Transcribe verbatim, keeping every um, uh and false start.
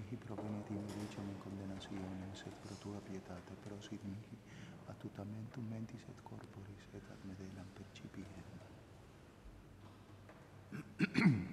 mihi provenienti in medicem in condenationem, sed pro tua pietate prosit mihi attutamentum mentis et corporis et ad medelam percipiem.